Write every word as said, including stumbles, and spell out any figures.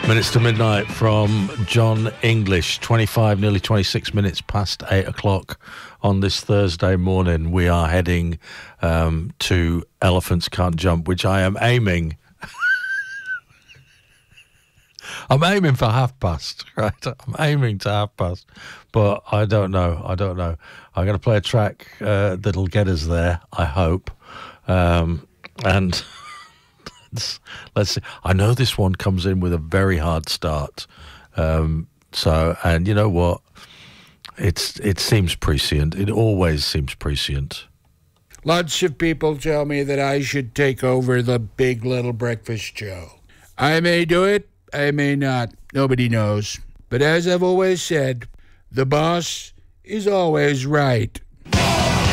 Minutes to midnight from John English, twenty-five, nearly twenty-six minutes past eight o'clock on this Thursday morning. We are heading um, to Elephants Can't Jump, which I am aiming. I'm aiming for half past, right? I'm aiming to half past, but I don't know. I don't know. I'm going to play a track uh, that'll get us there, I hope. Um, and... Let's see. I know this one comes in with a very hard start. Um, so, and you know what? It's it seems prescient. It always seems prescient. Lots of people tell me that I should take over the Big Little Breakfast Show. I may do it, I may not. Nobody knows. But as I've always said, the boss is always right.